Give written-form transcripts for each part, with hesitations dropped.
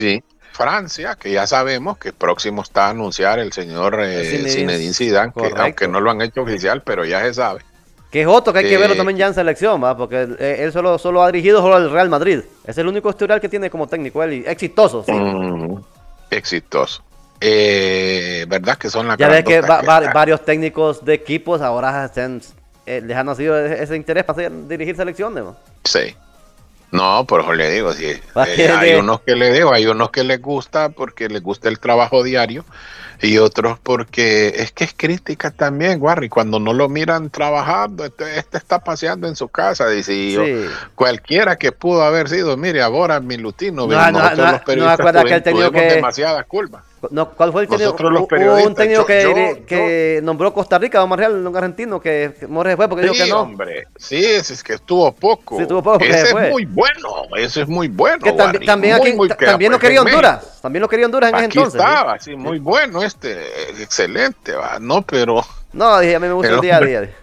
Sí, Francia, que ya sabemos que próximo está a anunciar el señor Zinedine Zidane, que aunque correcto. no lo han hecho oficial, pero ya se sabe. Que es otro que hay que verlo Eh, también ya en selección, ¿va? Porque él solo ha dirigido solo al Real Madrid. Es el único historial que tiene como técnico, él, y exitoso, sí. mm, exitoso. ¿Verdad que son las Ya ves que grandotas que están? varios técnicos de equipos ahora les ha nacido ese interés para dirigir selecciones, ¿va? Sí. No, por eso le digo, sí, Va que hay unos que le digo, hay unos que les gusta porque les gusta el trabajo diario y otros porque es que es crítica también, Warry, cuando no lo miran trabajando, este está paseando en su casa, dice y yo, sí. cualquiera que pudo haber sido, mire, ahora Milutino, No, no, nosotros los no periodistas acuerdas que el técnico tuvimos que... demasiadas culpas, No, ¿cuál fue el técnico? nosotros los Hubo un periodistas, técnico yo que nombró Costa Rica, don Marcial, un argentino, que Morres fue porque dijo que sí, no. hombre, sí, es que estuvo Sí, poco, tuvo poco porque se ese es fue. muy bueno, ese es muy bueno, Que también, Warry, también muy, aquí, muy, que también lo juega quería en México. Honduras. También lo quería Honduras en ese Aquí entonces, ¿sí? estaba, sí, muy bueno excelente, va, no, pero No, dije, a mí me gusta el el día a hombre, día.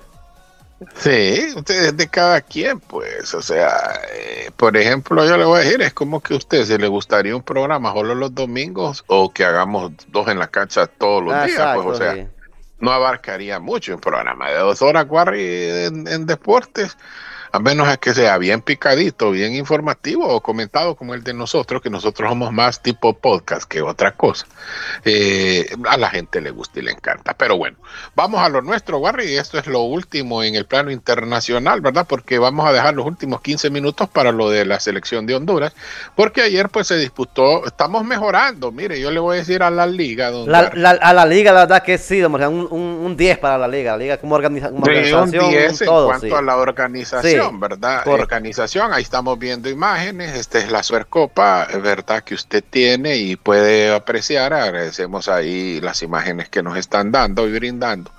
sí, ustedes de cada quien, pues, o sea, por ejemplo, yo le voy a decir, es como que a usted se le gustaría un programa solo los domingos o que hagamos dos en la cancha todos los Ah, días, pues, o exacto, sea, sí. no abarcaría mucho un programa de 2 horas, Warry, en deportes. A menos es que sea bien picadito, bien informativo o comentado como el de nosotros, que nosotros somos más tipo podcast que otra cosa. A la gente le gusta y le encanta. Pero bueno, vamos a lo nuestro, Warry, y esto es lo último en el plano internacional, ¿verdad? Porque vamos a dejar los últimos 15 minutos para lo de la selección de Honduras, porque ayer pues se disputó, estamos mejorando, mire, yo le voy a decir a la liga, don Warry. A la liga, la verdad que sí, don Marcial, un 10 para la liga como, como De un organización, 10 en todo, cuanto sí. a la Sí, organización, ¿verdad? correcto. Organización, ahí estamos viendo imágenes, esta es la Supercopa, ¿verdad? Que usted tiene y puede apreciar, agradecemos ahí las imágenes que nos están dando y brindando.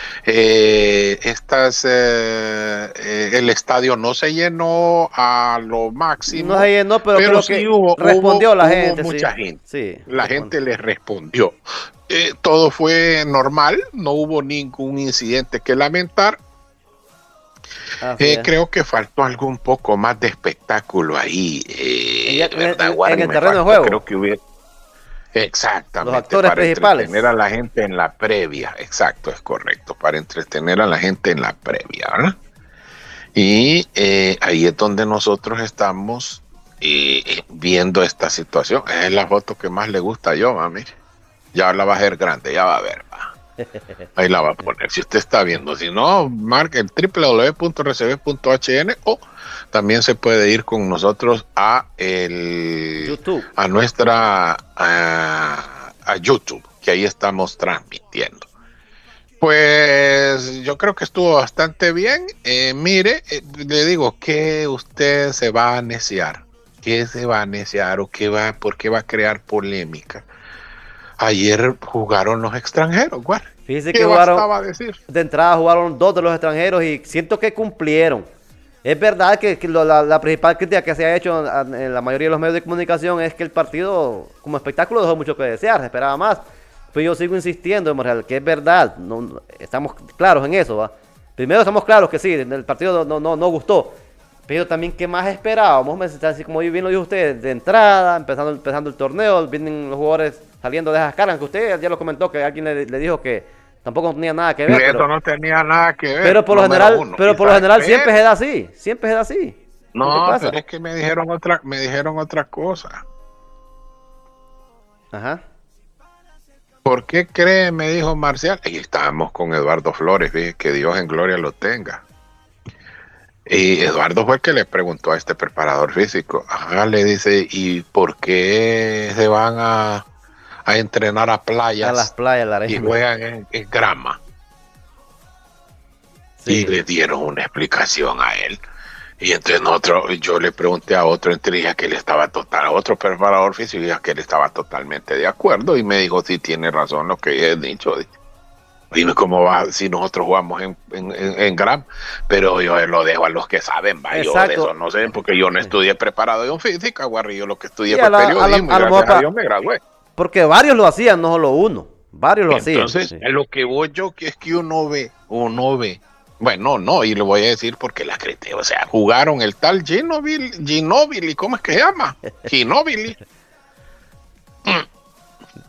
El estadio no se llenó a lo No máximo, se llenó, pero pero creo sí que respondió la hubo gente, sí. mucha gente, Sí, la respondió. gente le respondió. Todo fue normal, no hubo ningún incidente que lamentar. Así es. Creo que faltó algo un poco más de espectáculo ahí, ¿verdad, En Warren? el Me terreno de faltó, creo juego, que hubiera. los Exactamente, actores para entretener principales. a la gente en la previa, exacto, es correcto, para entretener a la gente en la previa, ¿verdad? Y ahí es donde nosotros estamos viendo esta situación. Es la foto que más le gusta a yo, mami. Ya la va a hacer grande, ya va a ver, va. Ahí la va a poner. Si usted está viendo, si no, marque el www.rcb.hn o también se puede ir con nosotros YouTube. a nuestra a YouTube, que ahí estamos transmitiendo. Pues yo creo que estuvo bastante bien. Mire, le digo que usted se va a neciar. ¿Qué se va a neciar o por qué va a crear polémica? Ayer jugaron los extranjeros, güey. Fíjense que ¿Qué jugaron, bastaba decir? de entrada jugaron dos de los extranjeros y siento que cumplieron. Es verdad que la principal crítica que se ha hecho en la mayoría de los medios de comunicación es que el partido como espectáculo dejó mucho que desear, se esperaba más. Pero yo sigo insistiendo, Morreal, que es verdad, estamos claros en eso, ¿va? Primero estamos claros que sí, el partido no gustó, pero también qué más esperábamos, así como bien lo dijo usted, de entrada, empezando el torneo, vienen los jugadores saliendo de esas caras, que usted ya lo comentó, que alguien le dijo que tampoco tenía nada que ver, Eso no tenía nada que ver, pero número uno. por lo general siempre se da así, siempre se da así. ¿Qué No, pasa? pero es que me dijeron otra cosa. Ajá. ¿Por qué cree? Me dijo Marcial. Y estábamos con Eduardo Flores, dije, que Dios en gloria lo tenga. Y Eduardo fue el que le preguntó a este preparador físico. Ajá, le dice, ¿y por qué se van a entrenar a A las playas playas, la y arena. juegan en grama? Y Sí. le dieron una explicación a él. Y entonces yo le pregunté a otro, entre dije que él estaba a otro preparador físico, y que él estaba totalmente de acuerdo. Y me dijo, sí, tiene razón lo que he dicho. Dime cómo va si nosotros jugamos en Gram, pero yo lo dejo a los que saben, va, yo de eso Exacto. no sé, porque yo no estudié preparado en física, Guarri, yo lo que estudié Sí, fue periodismo y a lo gracias mejor a Dios me gradué. porque varios lo hacían, no solo uno. Varios lo hacían. Entonces, Sí. a lo que voy yo, que es que uno ve, bueno, no, y le voy a decir porque la crete, o sea, jugaron el tal Ginóbili, ¿cómo es que se llama? Ginóbili,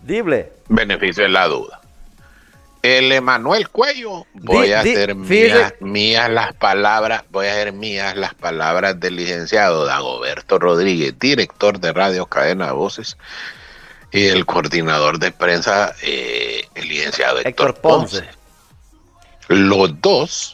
Dible. Beneficio de la duda. El Emanuel Cuello, voy a hacer mías las palabras del licenciado Dagoberto Rodríguez, director de Radio Cadena Voces, y el coordinador de prensa, el licenciado Héctor Ponce. Los dos